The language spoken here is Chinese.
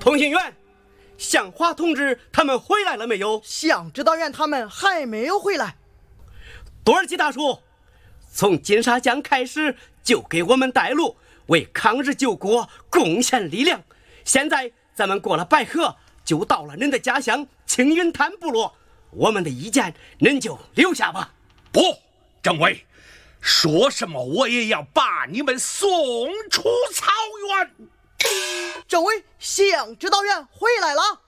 同心圆，向华同志他们回来了没有？ 向指导员他们还没有回来。 多尔基大叔，从金沙江开始就给我们带路，为抗日救国贡献力量。现在咱们过了白河，就到了您的家乡青云潭部落。我们的意见您就留下吧。 不，政委，说什么我也要把你们送出草原。 政委，向指导员回来了。